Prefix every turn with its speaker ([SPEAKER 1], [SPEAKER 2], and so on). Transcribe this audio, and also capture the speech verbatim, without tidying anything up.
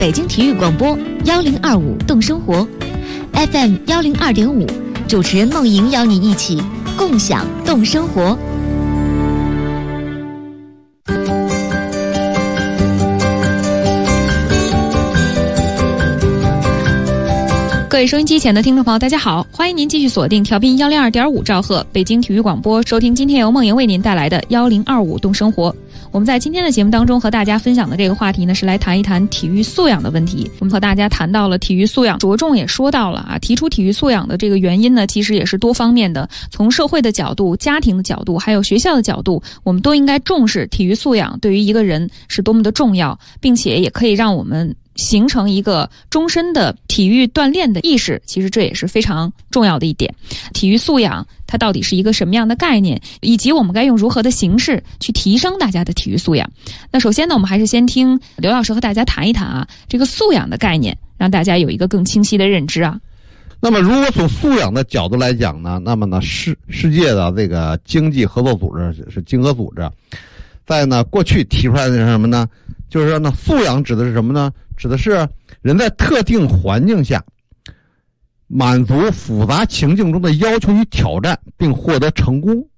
[SPEAKER 1] 北京体育广播幺零二五动生活 F M 幺零二点五，主持人梦莹邀你一起共享动生活。
[SPEAKER 2] 各位收音机前的听众朋友，大家好，欢迎您继续锁定调频幺零二点五兆赫北京体育广播，收听今天由梦莹为您带来的幺零二五动生活。我们在今天的节目当中和大家分享的这个话题呢，是来谈一谈体育素养的问题。我们和大家谈到了体育素养，着重也说到了啊，提出体育素养的这个原因呢，其实也是多方面的，从社会的角度、家庭的角度，还有学校的角度，我们都应该重视体育素养对于一个人是多么的重要，并且也可以让我们形成一个终身的体育锻炼的意识，其实这也是非常重要的一点。体育素养它到底是一个什么样的概念，以及我们该用如何的形式去提升大家的体育素养。那首先呢，我们还是先听刘老师和大家谈一谈啊，这个素养的概念，让大家有一个更清晰的认知啊。
[SPEAKER 3] 那么如果从素养的角度来讲呢，那么呢世世界的这个经济合作组织是经合组织，在呢过去提出来的是什么呢？就是说呢，素养指的是什么呢？指的是人在特定环境下满足复杂情境中的要求与挑战，并获得成功，